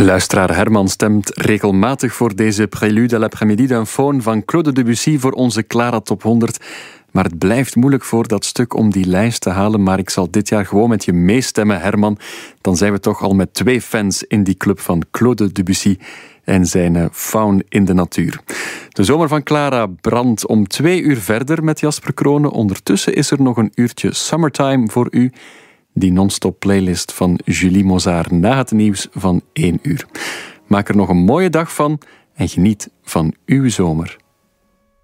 Luisteraar Herman stemt regelmatig voor deze Prélude à l'après-midi d'un faune van Claude Debussy voor onze Clara Top 100. Maar het blijft moeilijk voor dat stuk om die lijst te halen. Maar ik zal dit jaar gewoon met je meestemmen, Herman. Dan zijn we toch al met 2 fans in die club van Claude Debussy en zijn faun in de natuur. De zomer van Clara brandt om 2 uur verder met Jasper Kronen. Ondertussen is er nog een uurtje Summertime voor u. Die non-stop playlist van Julie Mozart na het nieuws van 1 uur. Maak er nog een mooie dag van en geniet van uw zomer.